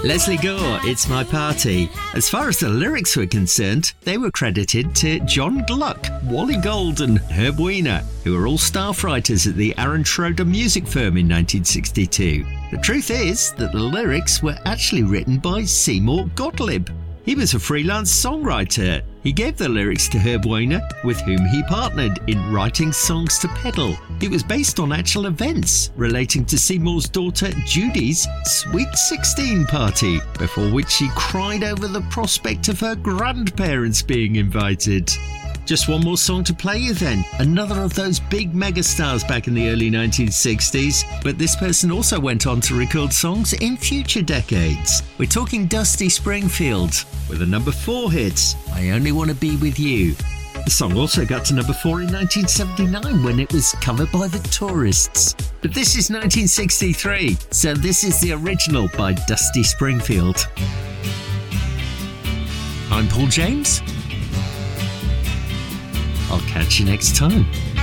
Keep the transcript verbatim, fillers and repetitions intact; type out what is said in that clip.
Lesley Gore, It's My Party. As far as the lyrics were concerned, they were credited to John Gluck, Wally Gold and Herb Weiner, who were all staff writers at the Aaron Schroeder music firm in nineteen sixty-two. The truth is that the lyrics were actually written by Seymour Gottlieb. He was a freelance songwriter. He gave the lyrics to Herb Weiner, with whom he partnered in writing songs to pedal. It was based on actual events relating to Seymour's daughter Judy's Sweet sixteen party, before which she cried over the prospect of her grandparents being invited. Just one more song to play you then. Another of those big megastars back in the early nineteen sixties, but this person also went on to record songs in future decades. We're talking Dusty Springfield with a number four hit, I Only Want to Be With You. The song also got to number four in nineteen seventy-nine when it was covered by the Tourists. But this is nineteen sixty-three, so this is the original by Dusty Springfield. I'm Paul James. I'll catch you next time.